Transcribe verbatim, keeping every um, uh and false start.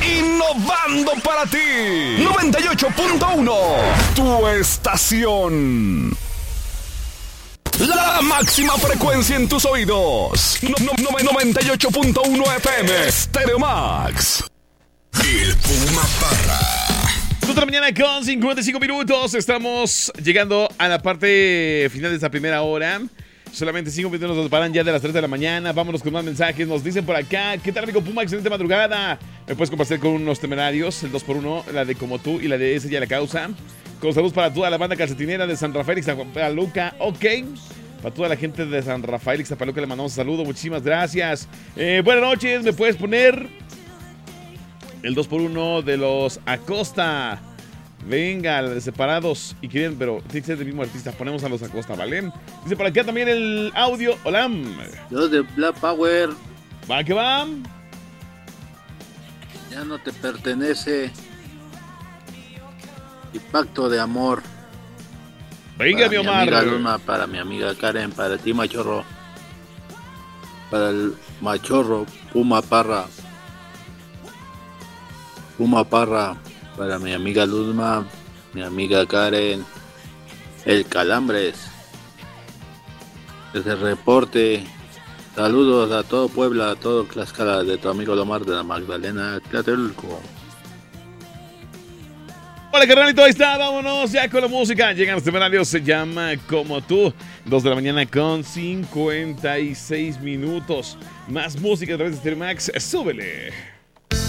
innovando para ti. noventa y ocho punto uno, tu estación. La máxima frecuencia en tus oídos. No, no, no, noventa y ocho punto uno F M, Stereo Max. El Puma Parra. dos de la mañana con cincuenta y cinco minutos. Estamos llegando a la parte final de esta primera hora. Solamente cinco minutos nos paran ya de las tres de la mañana. Vámonos con más mensajes. Nos dicen por acá: ¿qué tal, amigo Puma? Excelente madrugada. Me puedes compartir con unos temerarios, el dos por uno, la de Como Tú y la de Ese Ya la Causa. Con saludos para toda la banda calcetinera de San Rafael y Ixtapaluca. Ok. Para toda la gente de San Rafael y Ixtapaluca le mandamos un saludo. Muchísimas gracias. Eh, buenas noches. ¿Me puedes poner el dos por uno de los Acosta? Venga, de separados y quieren, pero tiene que ser del mismo artista. Ponemos a los Acosta, ¿vale? Dice por acá también el audio. Hola. Los de Black Power. Va que va. Ya no te pertenece. Y Pacto de Amor. Venga, para mi mi Omar. amiga Luna, para mi amiga Karen, para ti, Machorro. Para el Machorro, Puma Parra. Puma Parra. Para mi amiga Luzma, mi amiga Karen, el Calambres, desde el reporte. Saludos a todo Puebla, a todo Tlaxcala, de tu amigo Lomar de la Magdalena, Tlatelolco. Hola, carnalito, ahí está, vámonos ya con la música. Llegan los temerarios, se llama Como Tú. dos de la mañana con cincuenta y seis minutos. Más música a través de Stereo Max, súbele.